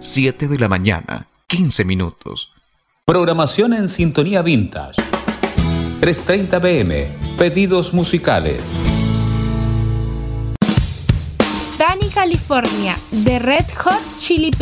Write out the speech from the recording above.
7 de la mañana, 15 minutos. Programación en sintonía vintage. 3:30 p.m. Pedidos musicales. Dani California, de Red Hot Chili Peppers.